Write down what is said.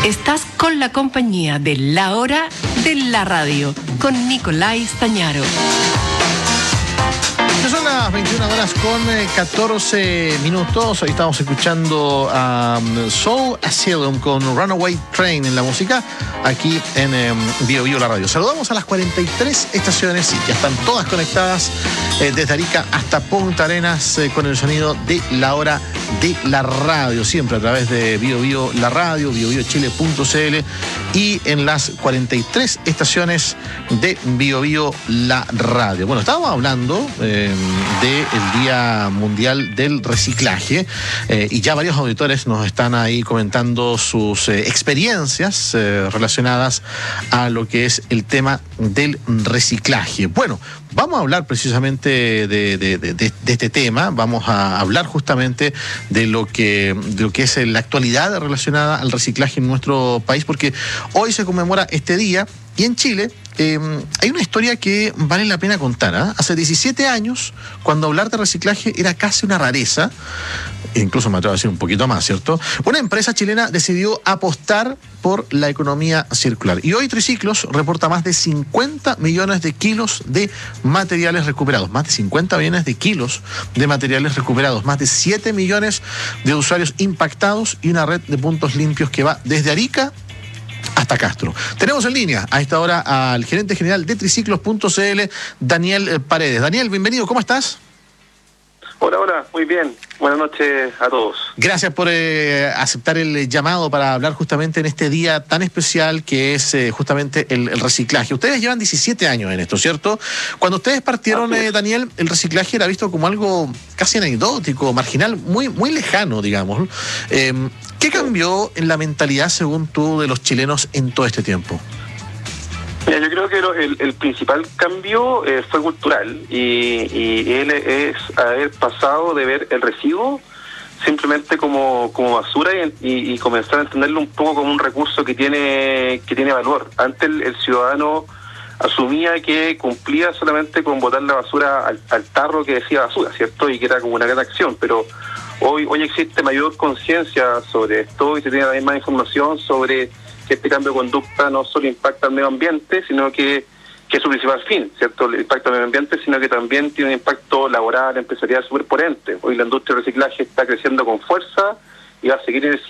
Estás con la compañía de La Hora de la Radio, con Nicolai Stañaro. Son las 21 horas con 14 minutos. Hoy estamos escuchando a Soul Asylum con Runaway Train en la música, aquí en Bio Bio la radio. Saludamos a las 43 estaciones, sí, ya están todas conectadas desde Arica hasta Punta Arenas con el sonido de La Hora de la Radio, siempre a través de Bio Bio la radio, biobiochile.cl y en las 43 estaciones de Bio Bio la radio. Bueno, estábamos hablando del Día Mundial del Reciclaje y ya varios auditores nos están ahí comentando sus experiencias relacionadas a lo que es el tema del reciclaje. Bueno, vamos a hablar precisamente de este tema, vamos a hablar justamente de lo que es la actualidad relacionada al reciclaje en nuestro país, porque hoy se conmemora este día y en Chile hay una historia que vale la pena contar, ¿eh? Hace 17 años, cuando hablar de reciclaje era casi una rareza, incluso me atrevo a decir un poquito más, ¿cierto? Una empresa chilena decidió apostar por la economía circular. Y hoy Triciclos reporta más de 50 millones de kilos de materiales recuperados. Más de 50 millones de kilos de materiales recuperados. Más de 7 millones de usuarios impactados y una red de puntos limpios que va desde Arica hasta Castro. Tenemos en línea a esta hora al gerente general de Triciclos.cl, Daniel Paredes. Daniel, bienvenido, ¿cómo estás? Hola, muy bien. Buenas noches a todos. Gracias por aceptar el llamado para hablar justamente en este día tan especial que es justamente el reciclaje. Ustedes llevan 17 años en esto, ¿cierto? Cuando ustedes partieron, Daniel, el reciclaje era visto como algo casi anecdótico, marginal, muy lejano, digamos. ¿Qué cambió en la mentalidad, según tú, de los chilenos en todo este tiempo? Mira, yo creo que el principal cambio fue cultural y él es haber pasado de ver el residuo simplemente como basura y comenzar a entenderlo un poco como un recurso que tiene valor. Antes el ciudadano asumía que cumplía solamente con botar la basura al tarro que decía basura, ¿cierto? Y que era como una gran acción, pero hoy existe mayor conciencia sobre esto y se tiene también más información sobre que este cambio de conducta no solo impacta al medio ambiente, sino que es su principal fin, ¿cierto? El impacto al medio ambiente, sino que también tiene un impacto laboral, empresarial súper potente. Hoy la industria del reciclaje está creciendo con fuerza y va a seguir